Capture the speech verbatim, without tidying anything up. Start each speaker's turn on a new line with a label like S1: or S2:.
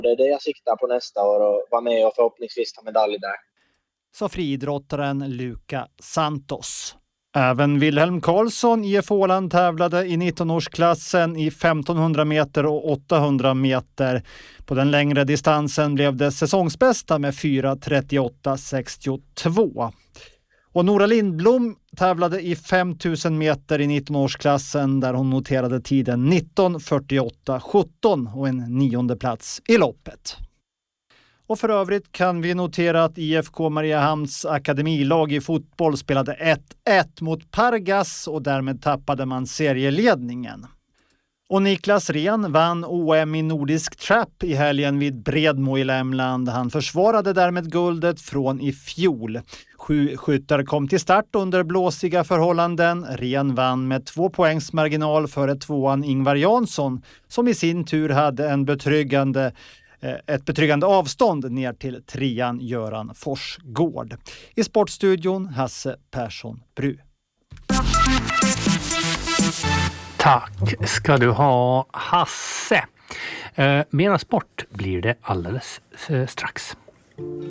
S1: Det är det jag siktar på nästa år och vara med och förhoppningsvis ta medalj där.
S2: Så friidrottaren Luca Santos. Även Wilhelm Karlsson, I F Åland, tävlade i nittonårsklassen i femtonhundra meter och åttahundra meter. På den längre distansen blev det säsongsbästa med fyra trettioåtta sextiotvå. Och Nora Lindblom tävlade i femtusen meter i nittonårsklassen där hon noterade tiden nitton fyrtioåtta sjutton och en nionde plats i loppet. Och för övrigt kan vi notera att I F K Mariehamns akademilag i fotboll spelade ett ett mot Pargas och därmed tappade man serieledningen. Och Niklas Ren vann O M i nordisk trap i helgen vid Bredmo i Lämland. Han försvarade därmed guldet från i fjol. Sju skyttar kom till start under blåsiga förhållanden. Ren vann med två poängs marginal före tvåan Ingvar Jansson som i sin tur hade en betryggande ett betryggande avstånd ner till trean Göran Forsgård. I sportstudion Hasse Persson Bru.
S3: Tack ska du ha, Hasse. Eh, mera sport blir det alldeles eh, strax.